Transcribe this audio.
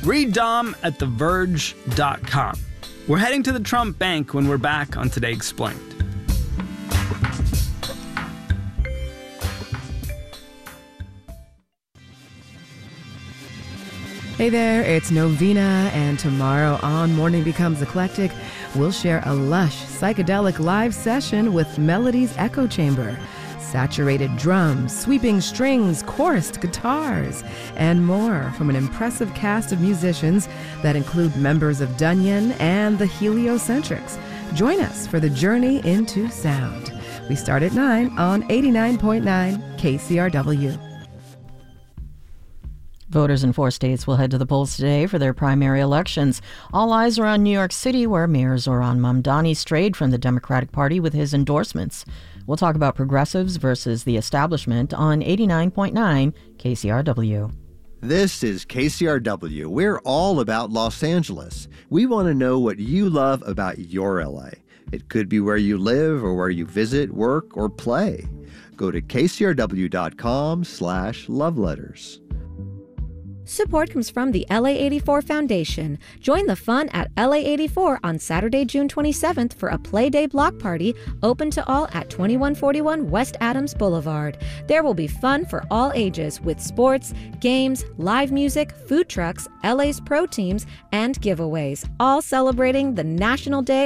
Read Dom at TheVerge.com. We're heading to the Trump Bank when we're back on Today Explained. Hey there, it's Novena, and tomorrow on Morning Becomes Eclectic, we'll share a lush, psychedelic live session with Melody's Echo Chamber. Saturated drums, sweeping strings, chorused guitars, and more from an impressive cast of musicians that include members of Dunyan and the Heliocentrics. Join us for the journey into sound. We start at 9 on 89.9 KCRW. Voters in 4 states will head to the polls today for their primary elections. All eyes are on New York City, where Mayor Zohran Mamdani strayed from the Democratic Party with his endorsements. We'll talk about progressives versus the establishment on 89.9 KCRW. This is KCRW. We're all about Los Angeles. We want to know what you love about your LA. It could be where you live or where you visit, work, or play. Go to kcrw.com/loveletters. Support comes from the LA84 Foundation. Join the fun at LA84 on Saturday, June 27th for a Play Day block party open to all at 2141 West Adams Boulevard. There will be fun for all ages with sports, games, live music, food trucks, LA's pro teams, and giveaways, all celebrating the National Day